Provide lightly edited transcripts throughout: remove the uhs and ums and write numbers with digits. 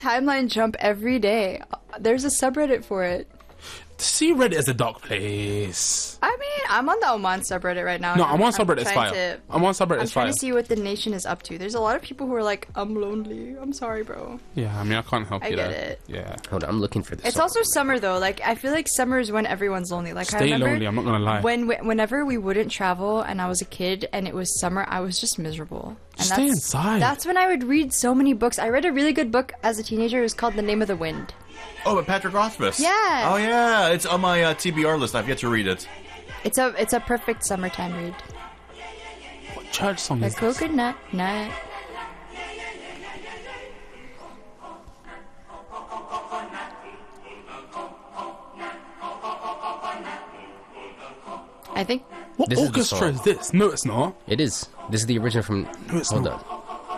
timeline jump every day. There's a subreddit for it. See, Reddit is a dark place. I mean, I'm on the Oman subreddit right now. No, I'm on subreddit. It's trying fire. to- I'm on subreddit. I'm It's trying fire. to see what the nation is up to. There's a lot of people who are like, I'm lonely. I'm sorry, bro. Yeah, I mean, I can't help I you get there. it. Yeah. Hold on, I'm looking for this. It's song. also summer though. Like I feel like summer is when everyone's lonely. Like I Stay remember lonely. I'm not gonna lie. whenever we wouldn't travel and I was a kid and it was summer, I was just miserable. And Stay inside. That's when I would read so many books. I read a really good book as a teenager. It was called The Name of the Wind. Oh, but Patrick Rothfuss. Yeah. Oh, yeah. It's on my TBR list. I've yet to read it. It's a perfect summertime read. What church song The is this? coconut nut. I think What This is the orchestra song. is this? No, it's not. It is. This is the original from. No, it's Hold not. on.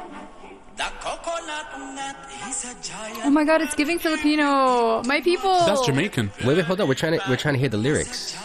oh my god, it's giving Filipino. My people. That's Jamaican. Wait, hold on. We're trying to hear the lyrics.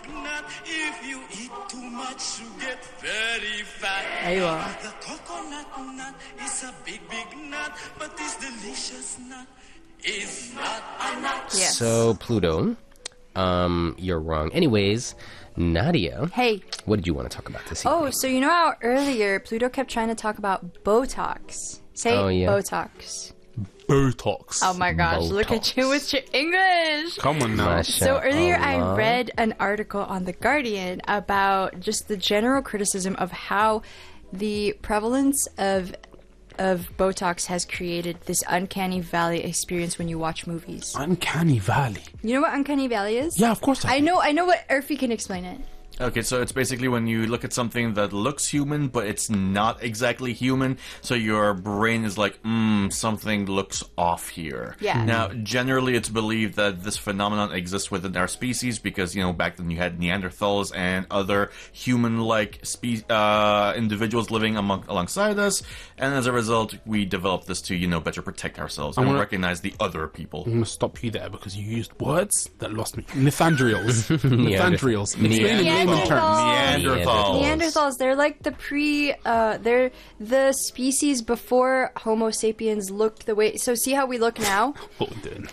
Aywa. The coconut nut is a big nut, but this delicious nut is not a nut. Yes. So Pluto, you're wrong. Anyways, Nadia, Hey. what did you want to talk about this evening? Oh, so you know how earlier Pluto kept trying to talk about Botox? Say Oh, yeah. Botox. Botox. Oh my gosh, look at you with your English. Come on now. So earlier I Mashallah. read an article on The Guardian about just the general criticism of how the prevalence of Botox has created this uncanny valley experience when you watch movies. Uncanny Valley. You know what uncanny valley is? Yeah, of course I know what Urfi can explain it. Okay, so it's basically when you look at something that looks human, but it's not exactly human, so your brain is like, something looks off here. Yeah. Now, generally it's believed that this phenomenon exists within our species because, back then you had Neanderthals and other human-like individuals living alongside us, and as a result, we developed this to, better protect ourselves and recognize the other people. I'm gonna stop you there because you used words that lost me. Nithandrials. Nithandrials. Explain in layman terms. Neanderthals. Neanderthals, they're like the they're the species before Homo sapiens looked the way. So see how we look now? What we're doing.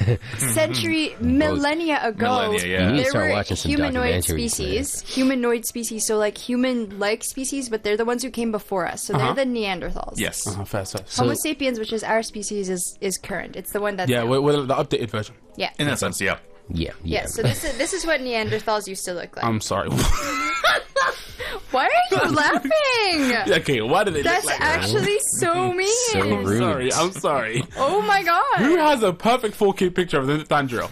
Millennia ago, Millennia, yeah. You need to there start were watching some humanoid documentaries, species. Humanoid species, so like human-like species, but they're the ones who came before us. So they're the Neanderthals. Yes. Fair. Homo sapiens, which is our species, is current. It's the one that's Yeah, now. we're the updated version. Yeah. In that sense, yeah. Yeah. Yeah, so this is what Neanderthals used to look like. I'm sorry. Why are you laughing? Okay, why did they That's look like that? actually so mean. So rude. I'm sorry. Oh my god. Who has a perfect 4K picture of the Nithandriel?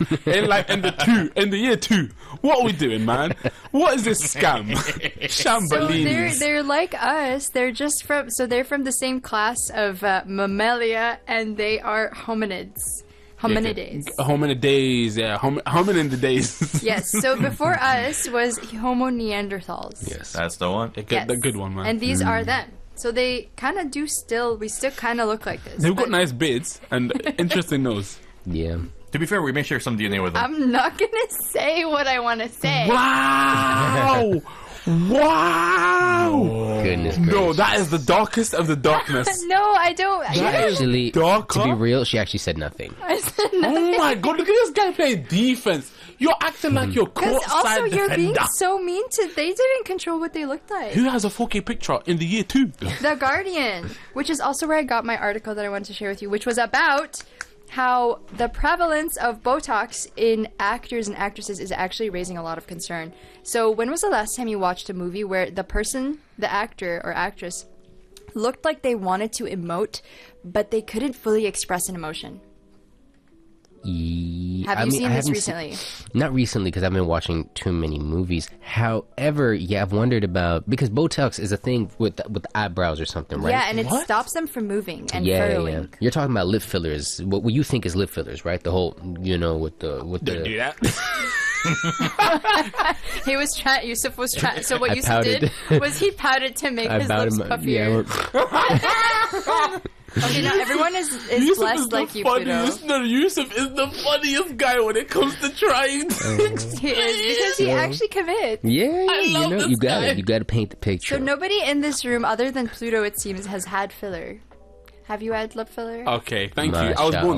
In the year 2. What are we doing, man? What is this scam? So Shambolinis. they're like us. They're from the same class of mammalia, and they are hominids. Hominids. Hominidays, yeah. Hominin the days. Yes. So before us was Homo neanderthals. Yes. That's the one. Yes. The good one, man. And these are them. So they kind of we still kind of look like this. They've got but nice beards and interesting nose. Yeah. To be fair, we may share some DNA with them. I'm not gonna say what I want to say. Wow! Wow! Goodness No, gracious. that is the darkest of the darkness. No, I don't. Actually, darker? to be real, she actually said nothing. I said nothing. Oh my god, look at this guy playing defense. You're acting like you're Because courtside also you're being defender. so mean to. They didn't control what they looked like. Who has a 4K picture in the year 2? The Guardian, which is also where I got my article that I wanted to share with you, which was about how the prevalence of Botox in actors and actresses is actually raising a lot of concern. So when was the last time you watched a movie where the actor or actress, looked like they wanted to emote, but they couldn't fully express an emotion? Have you seen this recently? Not recently, because I've been watching too many movies. However, yeah, I've wondered about, because Botox is a thing with the eyebrows or something, right? Yeah, and it What? stops them from moving and Yeah. furrowing. You're talking about lip fillers. What you think is lip fillers, right? The whole, with Don't do the. that. He was trying. Yusuf was trying. So what I Yusuf pouted. did was he pouted to make his About lips him, puffier. yeah. Okay, now everyone is Yusuf blessed is the like you, Pluto. funniest. No, Yusuf is the funniest guy when it comes to trying things. He is because he actually commits. Yeah, love this you got guy. it. You got to paint the picture. So nobody in this room, other than Pluto, it seems, has had filler. Have you had lip filler? Okay, thank you. I was born